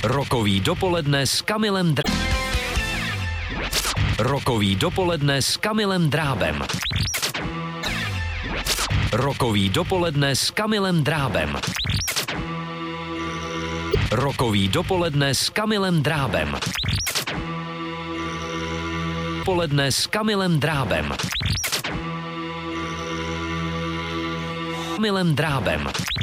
Rokový dopoledne s Kamilem Rokový dopoledne s Kamilem Drábem. Rokový dopoledne s Kamilem Drábem. Rokový dopoledne s Kamilem Drábem. Dopoledne s Kamilem Drábem. Kamilem Drábem.